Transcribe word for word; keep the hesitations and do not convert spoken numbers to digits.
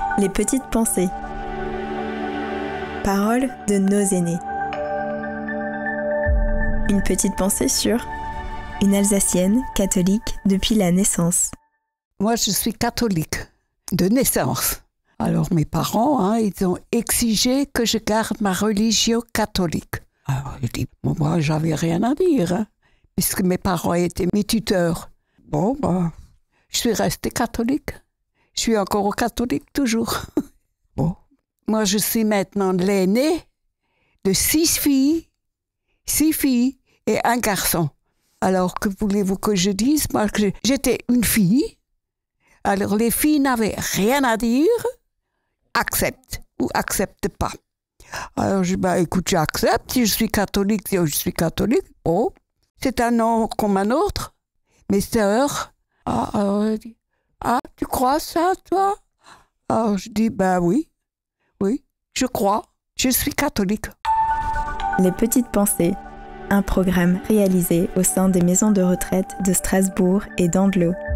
Les petites pensées. Paroles de nos aînés. Une petite pensée sur une Alsacienne catholique depuis la naissance. Moi, je suis catholique de naissance. Alors mes parents, hein, ils ont exigé que je garde ma religion catholique. Alors je dis, bon, moi, j'avais rien à dire, hein, puisque mes parents étaient mes tuteurs. Bon, bah, je suis restée catholique. Je suis encore catholique toujours. Bon, moi, je suis maintenant l'aînée de six filles, six filles et un garçon. Alors, que voulez-vous que je dise? Moi, que j'étais une fille. Alors, les filles n'avaient rien à dire. Accepte ou accepte pas. Alors, je dis, bah, écoute, j'accepte. Si je suis catholique, si je suis catholique. Bon, c'est un nom comme un autre. Mes sœurs, ah, alors, elle dit, ah, tu crois ça, toi? Alors, je dis, bah oui, oui, je crois. Je suis catholique. Les petites pensées. Un programme réalisé au sein des maisons de retraite de Strasbourg et d'Andelot.